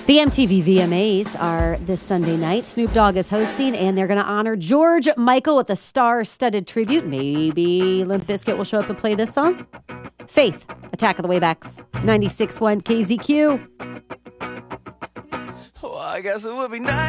The MTV VMAs are this Sunday night. Snoop Dogg is hosting, and they're going to honor George Michael with a star-studded tribute. Maybe Limp Bizkit will show up and play this song. Faith, Attack of the Waybacks, 96.1 KZQ. Well, I guess it would be nice.